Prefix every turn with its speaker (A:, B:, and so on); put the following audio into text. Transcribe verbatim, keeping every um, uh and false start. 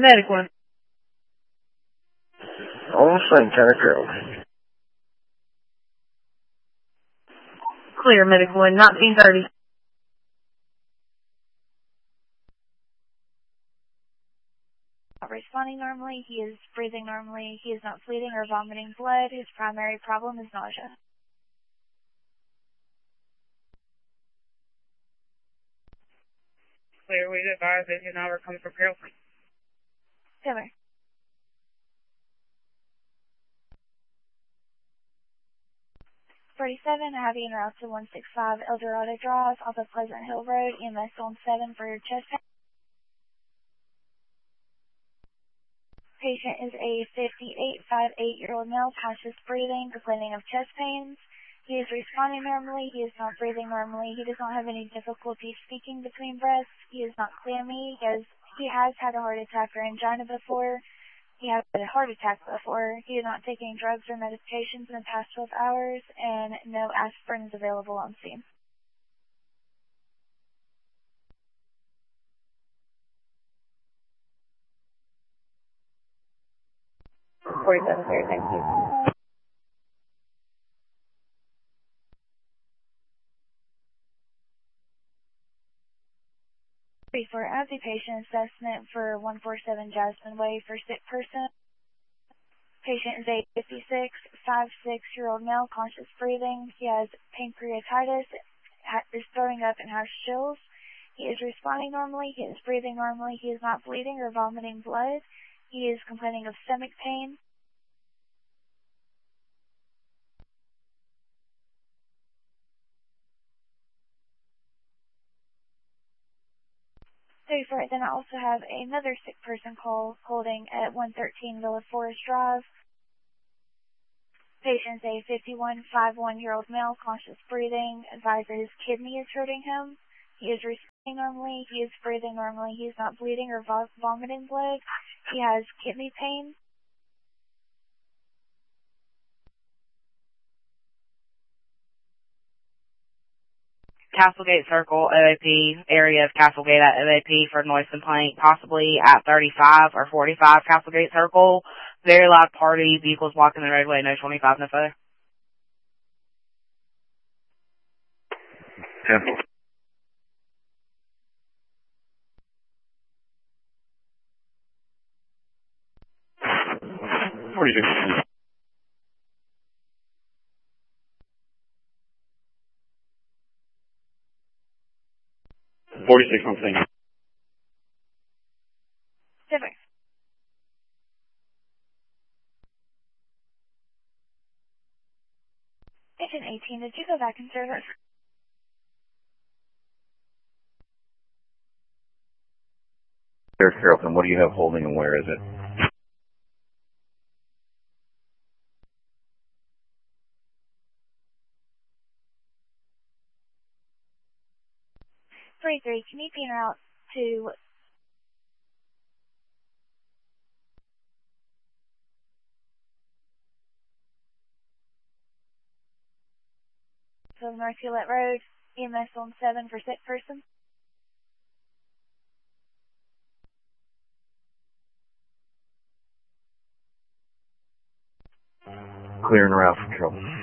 A: medical.
B: Almost same kind of girl.
A: Clear medical in nineteen thirty.
C: Not responding normally. He is breathing normally. He is not bleeding or vomiting blood. His primary problem is nausea.
D: Clear, we advise that you're not coming from Carrollton.
C: Cover. forty-seven, I have you en route to one six five El Dorado Drive off of Pleasant Hill Road, E M S on seven for your chest pain. Patient is a fifty-eight, fifty-eight-year-old male, conscious breathing, complaining of chest pains. He is responding normally. He is not breathing normally. He does not have any difficulty speaking between breaths. He is not clammy. He has, he has had a heart attack or angina before. He has had a heart attack before. He is not taking drugs or medications in the past twelve hours, and no aspirin is available on scene.
D: forty-seven, clear, thank you.
C: For as a patient assessment for one forty-seven Jasmine Way for sick person. Patient is a fifty-six, fifty-six-year-old male, conscious breathing. He has pancreatitis, is throwing up and has chills. He is responding normally. He is breathing normally. He is not bleeding or vomiting blood. He is complaining of stomach pain. thirty-four, then I also have another sick person call holding at one thirteen Villa Forest Drive. Patient is a fifty-one, fifty-one-year-old male, conscious breathing, advised that his kidney is hurting him. He is responding normally. He is breathing normally. He is not bleeding or vo vomiting blood. He has kidney pain.
D: Castlegate Circle, O A P, area of Castlegate at O A P for noise complaint, possibly at thirty-five or forty-five Castlegate Circle. Very loud party, vehicles blocking the roadway, no twenty-five, no further.
B: ten. forty-six. forty-six on scene.
C: Different. Patient eighteen, did you go back in service?
B: There's Carrollton. What do you have holding and where is it?
C: thirty-three, can you be en route to North Hewlett Road, E M S on seven for sick person?
B: Clear and route from Carrollton.